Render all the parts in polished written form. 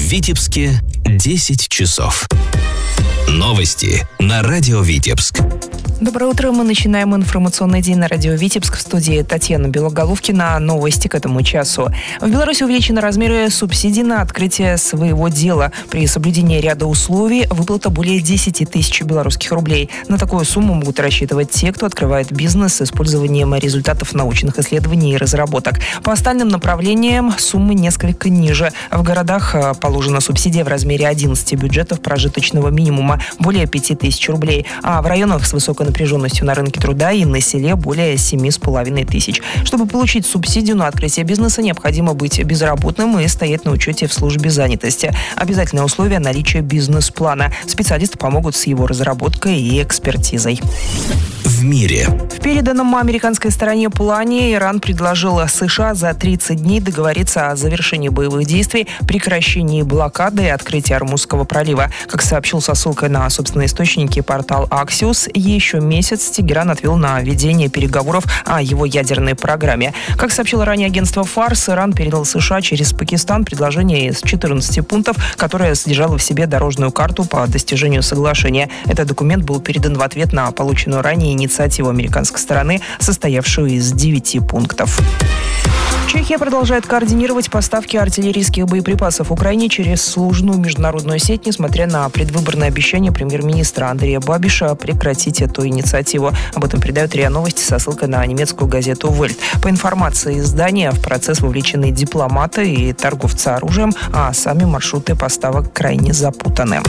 Витебске 10 часов. Новости на радио Витебск. Доброе утро. Мы начинаем информационный день на радио Витебск. В студии Татьяна Белоголовкина. Новости к этому часу. В Беларуси увеличены размеры субсидий на открытие своего дела. При соблюдении ряда условий выплата более 10 тысяч белорусских рублей. На такую сумму могут рассчитывать те, кто открывает бизнес с использованием результатов научных исследований и разработок. По остальным направлениям суммы несколько ниже. В городах положена субсидия в размере 11 бюджетов прожиточного минимума, более 5 тысяч рублей. А в районах с высокой напряженностью на рынке труда и на селе более 7,5 тысяч. Чтобы получить субсидию на открытие бизнеса, необходимо быть безработным и стоять на учете в службе занятости. Обязательное условие – наличие бизнес-плана. Специалисты помогут с его разработкой и экспертизой. В мире. В переданном американской стороне плане Иран предложил США за 30 дней договориться о завершении боевых действий, прекращении блокады и открытии Ормузского пролива. Как сообщил со ссылкой на собственные источники портал Axios, еще месяц Тегеран отвел на ведение переговоров о его ядерной программе. Как сообщило ранее агентство Фарс, Иран передал США через Пакистан предложение из 14 пунктов, которое содержало в себе дорожную карту по достижению соглашения. Этот документ был передан в ответ на полученную ранее инициативу американской стороны, состоявшую из 9 пунктов. Чехия продолжает координировать поставки артиллерийских боеприпасов Украине через сложную международную сеть, несмотря на предвыборное обещание премьер-министра Андрея Бабиша прекратить эту инициативу. Об этом передает РИА Новости со ссылкой на немецкую газету «Вельт». По информации издания, в процесс вовлечены дипломаты и торговцы оружием, а сами маршруты поставок крайне запутаны.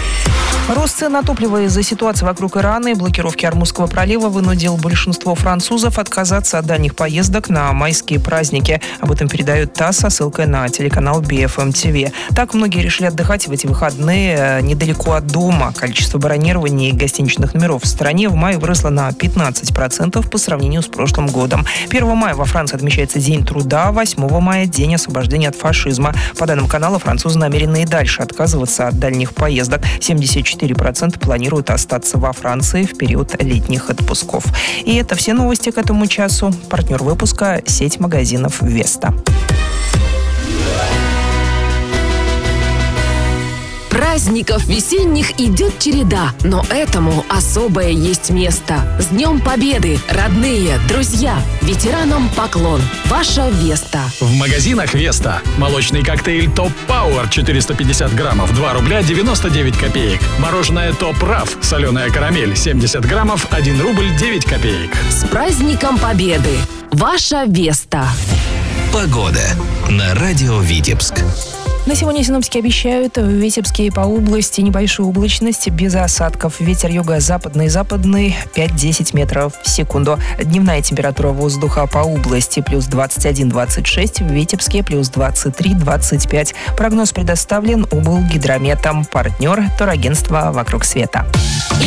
Рост цен на топливо из-за ситуации вокруг Ирана и блокировки Ормузского пролива вынудил большинство французов отказаться от дальних поездок на майские праздники. Об этом передает ТАСС со ссылкой на телеканал BFM TV. Так многие решили отдыхать в эти выходные недалеко от дома. Количество бронирований и гостиничных номеров в стране в мае выросло на 15% по сравнению с прошлым годом. 1 мая во Франции отмечается День труда, 8 мая – День освобождения от фашизма. По данным канала, французы намерены и дальше отказываться от дальних поездок. 74% планируют остаться во Франции в период летних отпусков. И это все новости к этому часу. Партнер выпуска – сеть магазинов «Веста». Праздников весенних идет череда, но этому особое есть место. С Днем Победы, родные, друзья, ветеранам поклон. Ваша Веста. В магазинах Веста. Молочный коктейль Топ Пауэр 450 граммов, 2 рубля 99 копеек. Мороженое Топ Раф, соленая карамель 70 граммов, 1 рубль 9 копеек. С праздником Победы. Ваша Веста. Погода на радио Витебск. На сегодня синоптики обещают в Витебске и по области небольшую облачность без осадков. Ветер юго-западный и западный 5-10 метров в секунду. Дневная температура воздуха по области плюс 21-26, в Витебске плюс 23-25. Прогноз предоставлен Облгидрометом. Партнер турагентства «Вокруг света».